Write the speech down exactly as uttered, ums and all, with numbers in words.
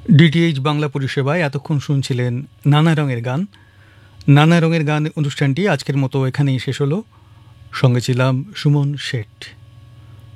DTH Bangla পরিষেবায় এতক্ষণ শুনছিলেন নানা রঙের গান। নানা রঙের গান অনুষ্ঠানটি আজকের মতো এখানেই শেষ হলো। সঙ্গে ছিলাম সুমন শেঠ।